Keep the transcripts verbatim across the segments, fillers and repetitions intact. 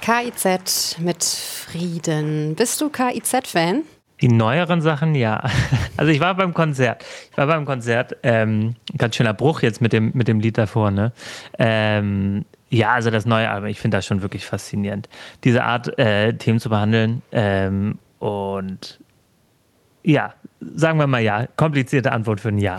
K I Z mit Frieden. Bist du K I Z-Fan? Die neueren Sachen, ja. Also ich war beim Konzert. Ich war beim Konzert, ähm, ganz schöner Bruch jetzt mit dem, mit dem Lied davor, ne? Ähm, ja, also das neue Album, ich finde das schon wirklich faszinierend. Diese Art, äh, Themen zu behandeln. Ähm, und ja, sagen wir mal ja. Komplizierte Antwort für ein Ja.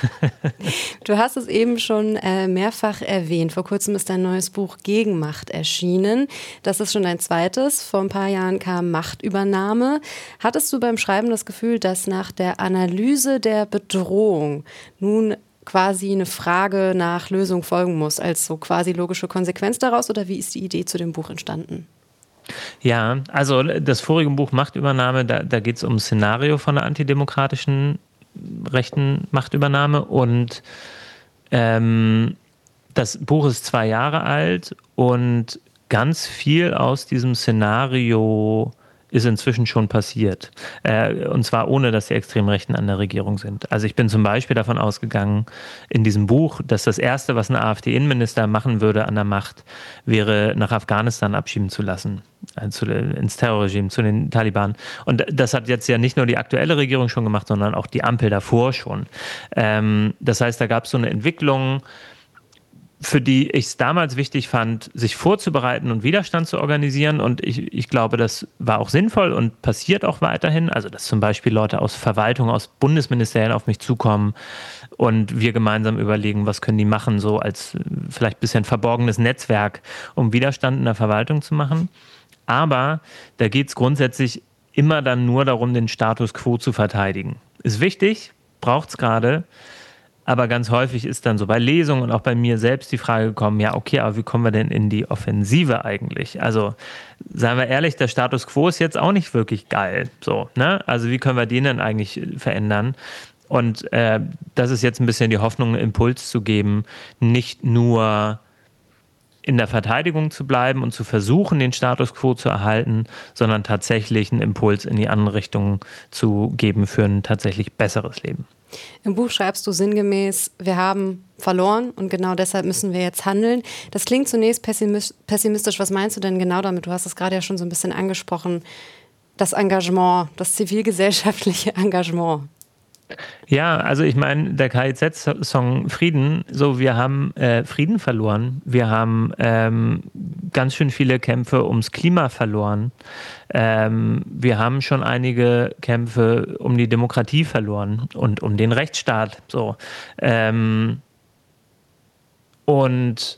Du hast es eben schon äh, mehrfach erwähnt. Vor kurzem ist dein neues Buch Gegenmacht erschienen. Das ist schon dein zweites. Vor ein paar Jahren kam Machtübernahme. Hattest du beim Schreiben das Gefühl, dass nach der Analyse der Bedrohung nun quasi eine Frage nach Lösung folgen muss, als so quasi logische Konsequenz daraus? Oder wie ist die Idee zu dem Buch entstanden? Ja, also das vorige Buch Machtübernahme, da, da geht es um ein Szenario von der antidemokratischen rechten Machtübernahme und ähm, das Buch ist zwei Jahre alt und ganz viel aus diesem Szenario ist inzwischen schon passiert. Äh, und zwar ohne, dass die Extremrechten an der Regierung sind. Also ich bin zum Beispiel davon ausgegangen in diesem Buch, dass das Erste, was ein AfD-Innenminister machen würde an der Macht, wäre nach Afghanistan abschieben zu lassen. Äh, zu, ins Terrorregime, zu den Taliban. Und das hat jetzt ja nicht nur die aktuelle Regierung schon gemacht, sondern auch die Ampel davor schon. Ähm, das heißt, da gab es so eine Entwicklung, für die ich es damals wichtig fand, sich vorzubereiten und Widerstand zu organisieren. Und ich, ich glaube, das war auch sinnvoll und passiert auch weiterhin. Also, dass zum Beispiel Leute aus Verwaltung, aus Bundesministerien auf mich zukommen und wir gemeinsam überlegen, was können die machen, so als vielleicht ein bisschen verborgenes Netzwerk, um Widerstand in der Verwaltung zu machen. Aber da geht es grundsätzlich immer dann nur darum, den Status quo zu verteidigen. Ist wichtig, braucht es gerade. Aber ganz häufig ist dann so bei Lesungen und auch bei mir selbst die Frage gekommen, ja okay, aber wie kommen wir denn in die Offensive eigentlich? Also seien wir ehrlich, der Status quo ist jetzt auch nicht wirklich geil. So, ne? Also wie können wir den denn eigentlich verändern? Und äh, das ist jetzt ein bisschen die Hoffnung, einen Impuls zu geben, nicht nur in der Verteidigung zu bleiben und zu versuchen, den Status quo zu erhalten, sondern tatsächlich einen Impuls in die andere Richtung zu geben für ein tatsächlich besseres Leben. Im Buch schreibst du sinngemäß, wir haben verloren und genau deshalb müssen wir jetzt handeln. Das klingt zunächst pessimistisch. Was meinst du denn genau damit? Du hast es gerade ja schon so ein bisschen angesprochen. Das Engagement, das zivilgesellschaftliche Engagement. Ja, also ich meine, der K I Z-Song Frieden, so wir haben äh, Frieden verloren, wir haben ähm, ganz schön viele Kämpfe ums Klima verloren, ähm, wir haben schon einige Kämpfe um die Demokratie verloren und um den Rechtsstaat, so. Ähm, und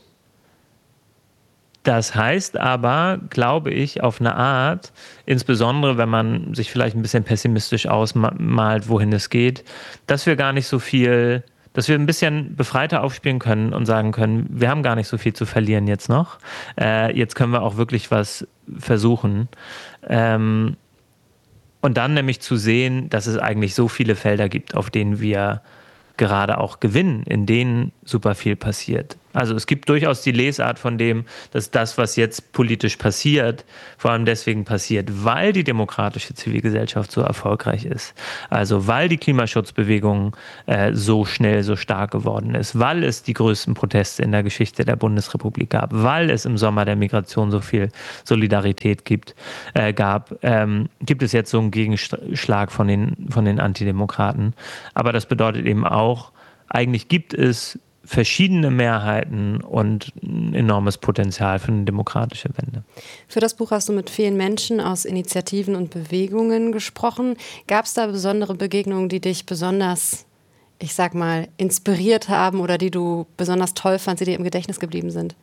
das heißt aber, glaube ich, auf eine Art, insbesondere wenn man sich vielleicht ein bisschen pessimistisch ausmalt, wohin es geht, dass wir gar nicht so viel, dass wir ein bisschen befreiter aufspielen können und sagen können, wir haben gar nicht so viel zu verlieren jetzt noch. Äh, jetzt können wir auch wirklich was versuchen. Ähm, und dann nämlich zu sehen, dass es eigentlich so viele Felder gibt, auf denen wir gerade auch gewinnen, in denen super viel passiert. Also es gibt durchaus die Lesart von dem, dass das, was jetzt politisch passiert, vor allem deswegen passiert, weil die demokratische Zivilgesellschaft so erfolgreich ist. Also weil die Klimaschutzbewegung äh, so schnell, so stark geworden ist, weil es die größten Proteste in der Geschichte der Bundesrepublik gab, weil es im Sommer der Migration so viel Solidarität gibt, äh, gab, ähm, gibt es jetzt so einen Gegenschlag von den, von den Antidemokraten. Aber das bedeutet eben auch, eigentlich gibt es verschiedene Mehrheiten und ein enormes Potenzial für eine demokratische Wende. Für das Buch hast du mit vielen Menschen aus Initiativen und Bewegungen gesprochen. Gab es da besondere Begegnungen, die dich besonders, ich sag mal, inspiriert haben oder die du besonders toll fandst, die dir im Gedächtnis geblieben sind?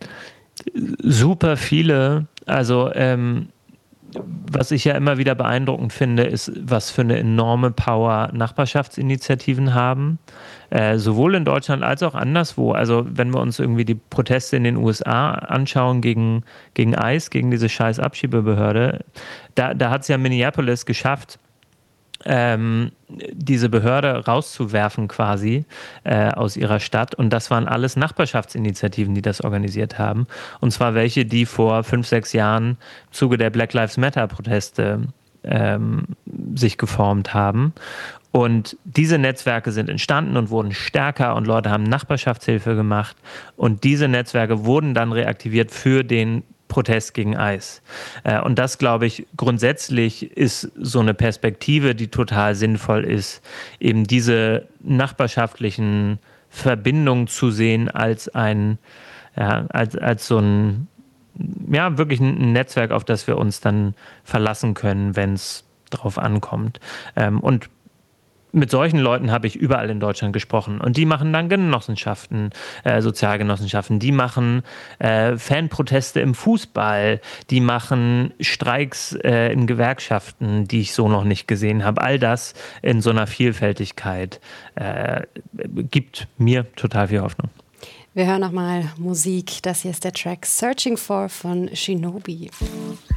Super viele. Also ähm, was ich ja immer wieder beeindruckend finde, ist, was für eine enorme Power Nachbarschaftsinitiativen haben. Äh, sowohl in Deutschland als auch anderswo. Also wenn wir uns irgendwie die Proteste in den U S A anschauen gegen, gegen ICE, gegen diese scheiß Abschiebebehörde, da, da hat es ja Minneapolis geschafft, ähm, diese Behörde rauszuwerfen quasi äh, aus ihrer Stadt. Und das waren alles Nachbarschaftsinitiativen, die das organisiert haben. Und zwar welche, die vor fünf, sechs Jahren im Zuge der Black Lives Matter-Proteste ähm, sich geformt haben. Und diese Netzwerke sind entstanden und wurden stärker und Leute haben Nachbarschaftshilfe gemacht. Und diese Netzwerke wurden dann reaktiviert für den Protest gegen Eis. Äh, und das, glaube ich, grundsätzlich ist so eine Perspektive, die total sinnvoll ist, eben diese nachbarschaftlichen Verbindungen zu sehen als ein, ja, als, als so ein, ja, wirklich ein Netzwerk, auf das wir uns dann verlassen können, wenn es drauf ankommt. Ähm, und mit solchen Leuten habe ich überall in Deutschland gesprochen. Und die machen dann Genossenschaften, äh, Sozialgenossenschaften. Die machen äh, Fanproteste im Fußball. Die machen Streiks äh, in Gewerkschaften, die ich so noch nicht gesehen habe. All das in so einer Vielfältigkeit äh, gibt mir total viel Hoffnung. Wir hören nochmal Musik. Das hier ist der Track Searching For von Shinobi.